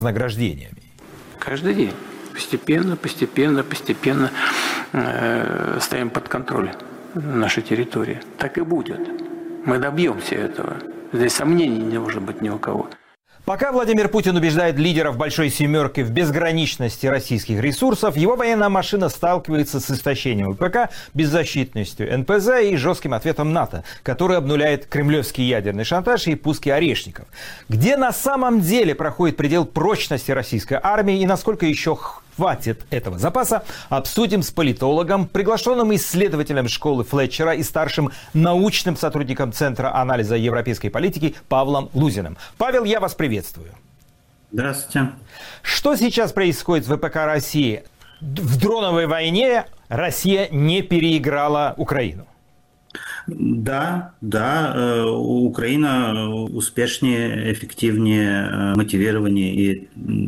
награждениями. Каждый день. Постепенно ставим под контроль наши территории. Так и будет. Мы добьемся этого. Здесь сомнений не может быть ни у кого. Пока Владимир Путин убеждает лидеров «Большой семерки» в безграничности российских ресурсов, его военная машина сталкивается с истощением ВПК, беззащитностью НПЗ и жестким ответом НАТО, который обнуляет кремлевский ядерный шантаж и пуски орешников. Где на самом деле проходит предел прочности российской армии и насколько еще хватит этого запаса, обсудим с политологом, приглашенным исследователем школы Флетчера и старшим научным сотрудником Центра анализа европейской политики Павлом Лузиным. Павел, я вас приветствую. Здравствуйте. Что сейчас происходит в ВПК России? В дроновой войне Россия не переиграла Украину. Да, Украина успешнее, эффективнее, мотивированнее и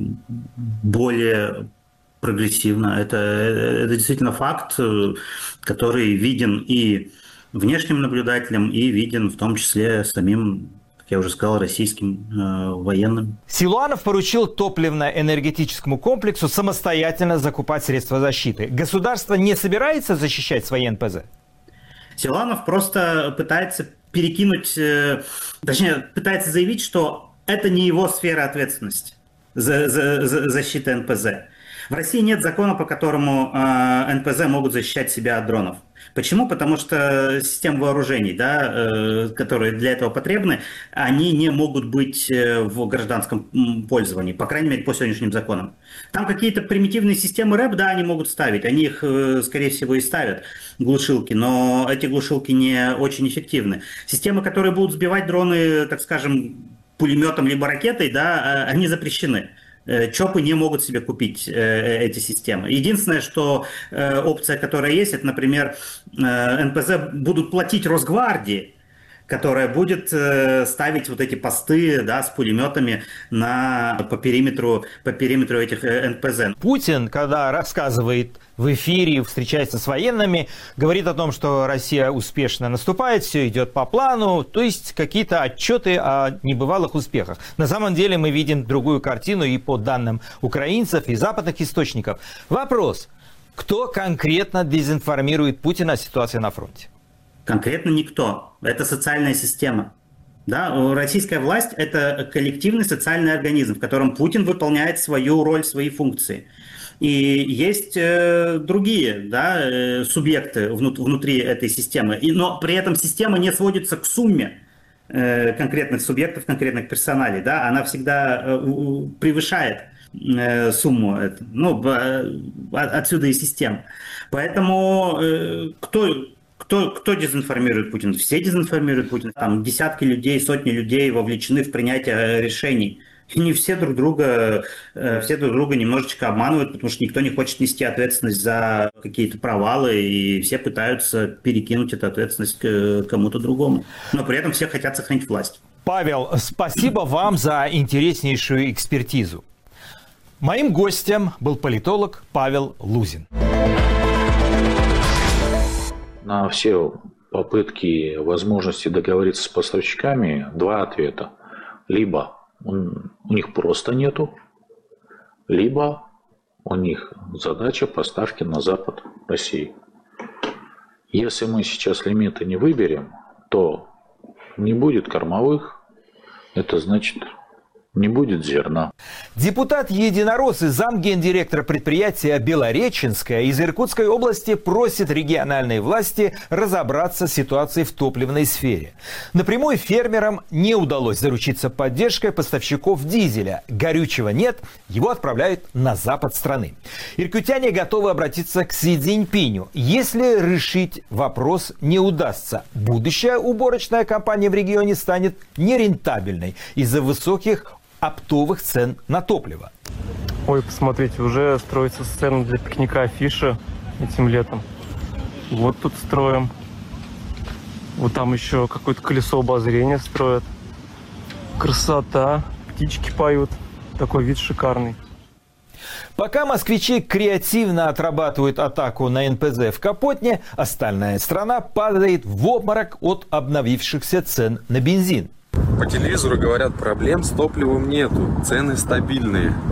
более прогрессивно. Это действительно факт, который виден и внешним наблюдателям, и виден в том числе самим, как я уже сказал, российским военным. Силуанов поручил топливно-энергетическому комплексу самостоятельно закупать средства защиты. Государство не собирается защищать свои НПЗ? Силуанов просто пытается перекинуть, точнее, пытается заявить, что это не его сфера ответственности за защиту НПЗ. В России нет закона, по которому НПЗ могут защищать себя от дронов. Почему? Потому что системы вооружений, которые для этого потребны, они не могут быть в гражданском пользовании, по крайней мере, по сегодняшним законам. Там какие-то примитивные системы РЭП, они могут ставить, они их, скорее всего, и ставят, глушилки, но эти глушилки не очень эффективны. Системы, которые будут сбивать дроны, так скажем, пулеметом либо ракетой, они запрещены. ЧОПы не могут себе купить эти системы. Единственное, что опция, которая есть, это, например, НПЗ будут платить Росгвардии, которая будет ставить вот эти посты с пулеметами по периметру этих НПЗ. Путин, когда рассказывает в эфире, встречается с военными, говорит о том, что Россия успешно наступает, все идет по плану, то есть какие-то отчеты о небывалых успехах. На самом деле мы видим другую картину и по данным украинцев и западных источников. Вопрос: кто конкретно дезинформирует Путина о ситуации на фронте? Конкретно никто. Это социальная система. Российская власть – это коллективный социальный организм, в котором Путин выполняет свою роль, свои функции. И есть другие субъекты внутри этой системы. Но при этом система не сводится к сумме конкретных субъектов, конкретных персоналей. Она всегда превышает сумму. Отсюда и система. Поэтому кто дезинформирует Путина? Все дезинформируют Путина. Там десятки людей, сотни людей вовлечены в принятие решений. И не все друг друга немножечко обманывают, потому что никто не хочет нести ответственность за какие-то провалы, и все пытаются перекинуть эту ответственность к кому-то другому. Но при этом все хотят сохранить власть. Павел, спасибо вам за интереснейшую экспертизу. Моим гостем был политолог Павел Лузин. На все попытки, возможности договориться с поставщиками два ответа. Либо у них просто нету, либо у них задача поставки на запад России. Если мы сейчас лимиты не выберем, то не будет кормовых, это значит, не будет зерна. Депутат-единорос и замгендиректора предприятия «Белореченское» из Иркутской области просит региональные власти разобраться с ситуацией в топливной сфере. Напрямую фермерам не удалось заручиться поддержкой поставщиков дизеля. Горючего нет, его отправляют на запад страны. Иркутяне готовы обратиться к Си Цзиньпиню. Если решить вопрос не удастся, будущая уборочная кампания в регионе станет нерентабельной из-за высоких оптовых цен на топливо. Ой, посмотрите, уже строится сцена для пикника афиша этим летом. Вот тут строим. Вот там еще какое-то колесо обозрения строят. Красота, птички поют. Такой вид шикарный. Пока москвичи креативно отрабатывают атаку на НПЗ в Капотне, остальная страна падает в обморок от обновившихся цен на бензин. По телевизору говорят, проблем с топливом нету, цены стабильные.